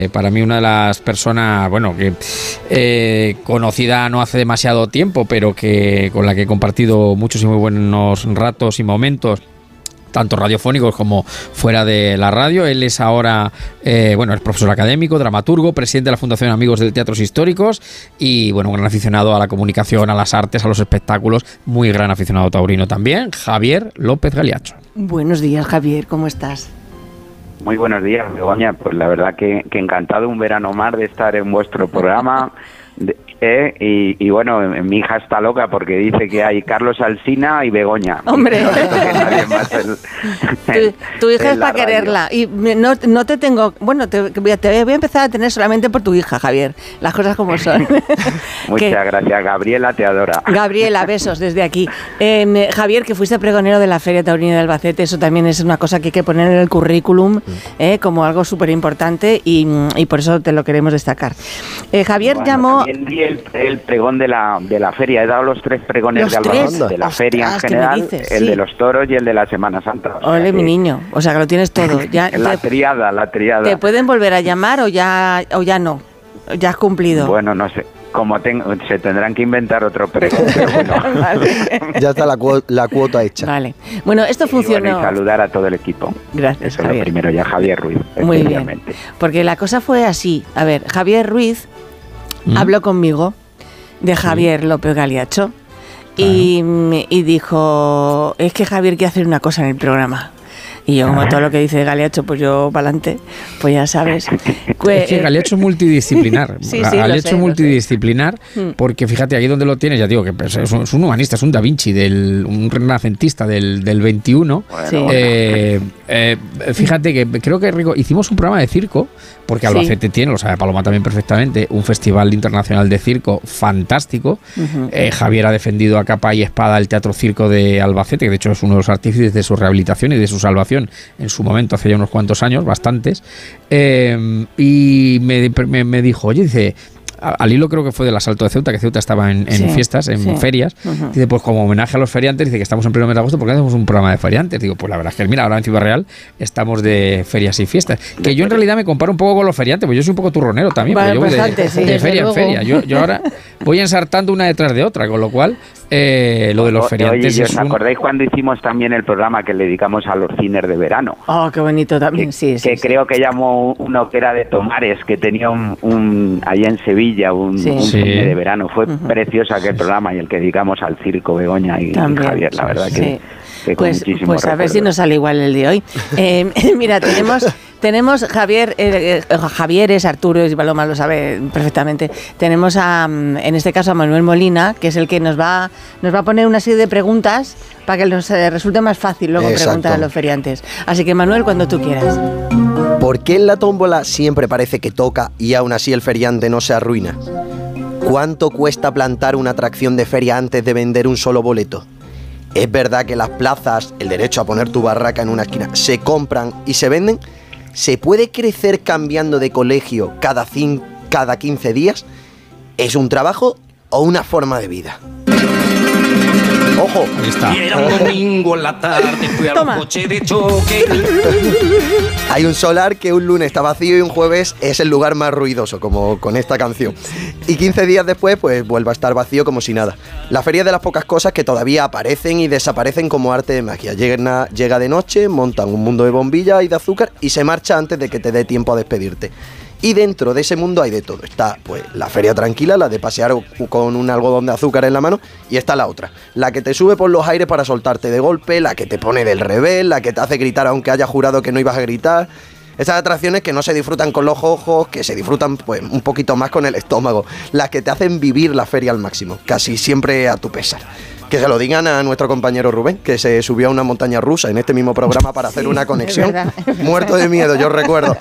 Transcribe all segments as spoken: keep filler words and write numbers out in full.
Eh, para mí una de las personas, bueno, que eh, conocida no hace demasiado tiempo, pero que con la que he compartido muchos y muy buenos ratos y momentos, tanto radiofónicos como fuera de la radio. Él es ahora, eh, bueno, es profesor académico, dramaturgo, presidente de la Fundación Amigos de Teatros Históricos y, bueno, un gran aficionado a la comunicación, a las artes, a los espectáculos, muy gran aficionado taurino también, Javier López Galiacho. Buenos días, Javier, ¿cómo estás? Muy buenos días, Begoña. Pues la verdad que, que encantado un verano más de estar en vuestro programa. De, eh, y, y bueno, mi hija está loca porque dice que hay Carlos Alsina y Begoña. Hombre, más el, tu, tu hija es para quererla. Y no, no te tengo, bueno, te, te voy a empezar a tener solamente por tu hija, Javier. Las cosas como son. Muchas que, gracias, Gabriela, te adora. Gabriela, besos desde aquí. Eh, Javier, que fuiste pregonero de la Feria Taurina de Albacete, eso también es una cosa que hay que poner en el currículum eh, como algo súper importante y, y por eso te lo queremos destacar. Eh, Javier bueno, llamó... El, el pregón de la de la feria, he dado los tres pregones ¿Los de Albacete, de la Ostras, feria en general, dices, el sí. de los toros y el de la Semana Santa. O Ole, que, mi niño, o sea que lo tienes todo. Ya, la te, triada, la triada. ¿Te pueden volver a llamar o ya o ya no? ¿Ya has cumplido? Bueno, no sé. Como tengo, se tendrán que inventar otro pregón, pero bueno. Vale. Ya está la, cu- la cuota hecha. Vale. Bueno, esto funcionó. Y, bueno, y saludar a todo el equipo. Gracias, Eso Javier. Es lo primero, ya Javier Ruiz. Muy bien. Porque la cosa fue así. A ver, Javier Ruiz ¿Mm? habló conmigo de Javier López Galiacho claro. y, y dijo, es que Javier quiere hacer una cosa en el programa. Y yo, como todo lo que dice Galiacho, pues yo para adelante, pues ya sabes. Es que Galiacho es multidisciplinar. sí, sí, Galiacho sé, es multidisciplinar porque fíjate, ahí donde lo tienes, ya digo, que es un, es un humanista, es un Da Vinci, del, un renacentista del, del veintiuno. Bueno, sí. eh, eh, fíjate que creo que Rico, hicimos un programa de circo, porque Albacete sí. tiene, lo sabe Paloma también perfectamente, un festival internacional de circo fantástico. Uh-huh. Eh, Javier ha defendido a capa y espada el Teatro Circo de Albacete, que de hecho es uno de los artífices de su rehabilitación y de su salvación en su momento, hace ya unos cuantos años, bastantes, eh, y me, me, me dijo, oye, dice, al hilo creo que fue del asalto de Ceuta, que Ceuta estaba en, en sí, fiestas, en sí. ferias, uh-huh. dice, pues como homenaje a los feriantes, dice que estamos en pleno mes de agosto, ¿por qué hacemos un programa de feriantes? Digo, pues la verdad es que, mira, ahora en Ciudad Real estamos de ferias y fiestas, que yo en realidad me comparo un poco con los feriantes, pues yo soy un poco turronero también, vale, porque yo voy bastante, de, sí, de feria en feria, yo, yo ahora voy ensartando una detrás de otra, con lo cual eh, lo de los feriantes Oye, es ¿os un... acordáis cuando hicimos también el programa que le dedicamos a los cines de verano? Oh, qué bonito también, que, sí, sí. Que sí. creo que llamó uno que era de Tomares, que tenía un, un allá en Sevilla, un, sí. un Sí. cine de verano. Fue uh-huh. precioso aquel programa y el que dedicamos al circo, Begoña y, también, y Javier, la verdad sí. que, que con pues, muchísimo pues a ver si nos sale igual el de hoy. Eh, mira, tenemos... Tenemos Javier, eh, eh, Javier es Arturo y Paloma lo sabe perfectamente. Tenemos a, en este caso a Manuel Molina, que es el que nos va, nos va a poner una serie de preguntas para que nos eh, resulte más fácil luego Exacto. preguntar a los feriantes. Así que Manuel, cuando tú quieras. ¿Por qué en la tómbola siempre parece que toca y aún así el feriante no se arruina? ¿Cuánto cuesta plantar una atracción de feria antes de vender un solo boleto? ¿Es verdad que las plazas, el derecho a poner tu barraca en una esquina, se compran y se venden? ¿Se puede crecer cambiando de colegio cada, cin- cada quince días? ¿Es un trabajo o una forma de vida? ¡Ojo! Ahí está. Y era un domingo en la tarde, fui a un coche de choque. Hay un solar que un lunes está vacío y un jueves es el lugar más ruidoso, como con esta canción. Y quince días después, pues vuelve a estar vacío como si nada. La feria es de las pocas cosas que todavía aparecen y desaparecen como arte de magia. Llega, llega de noche, montan un mundo de bombillas y de azúcar y se marcha antes de que te dé tiempo a despedirte. Y dentro de ese mundo hay de todo. Está pues la feria tranquila, la de pasear con un algodón de azúcar en la mano, y está la otra, la que te sube por los aires para soltarte de golpe, la que te pone del revés, la que te hace gritar aunque hayas jurado que no ibas a gritar. Esas atracciones que no se disfrutan con los ojos, que se disfrutan pues un poquito más con el estómago, las que te hacen vivir la feria al máximo, casi siempre a tu pesar. Que se lo digan a nuestro compañero Rubén, que se subió a una montaña rusa en este mismo programa para hacer sí, una conexión. Muerto de miedo, yo recuerdo.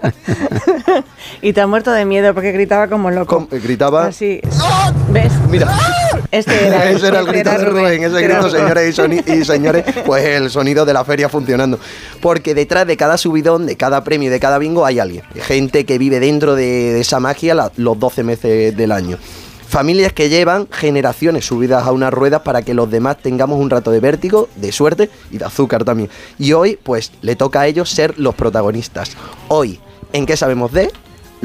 Y te has muerto de miedo porque gritaba como loco. Com- gritaba... Así. ¿Ves? Mira. Este era, ese era el grito era de Rubén, ese grito, Rubén. señores y, soni- y señores, pues el sonido de la feria funcionando. Porque detrás de cada subidón, de cada premio y de cada bingo hay alguien. Gente que vive dentro de, de esa magia la, los doce meses del año. Familias que llevan generaciones subidas a unas ruedas para que los demás tengamos un rato de vértigo, de suerte y de azúcar también. Y hoy, pues, le toca a ellos ser los protagonistas. Hoy, ¿en qué sabemos de?